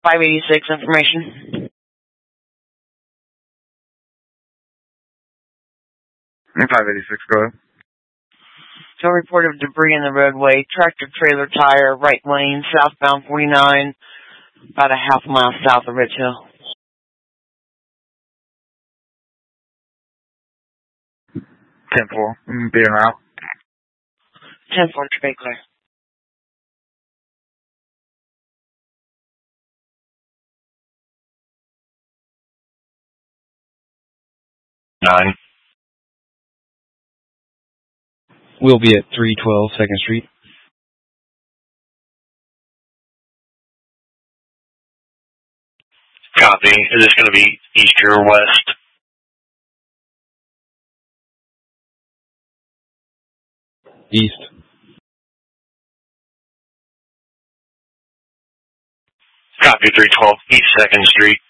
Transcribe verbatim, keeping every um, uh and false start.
five eighty-six information. five eighty-six, go ahead. So report of debris in the roadway, tractor trailer tire, right lane, southbound forty-nine, about a half mile south of Rich Hill. ten four, be en route. ten four, to be clear. Nine. We'll be at three twelve second Street. Copy. Is this going to be east or west? East. Copy, three twelve, East second Street.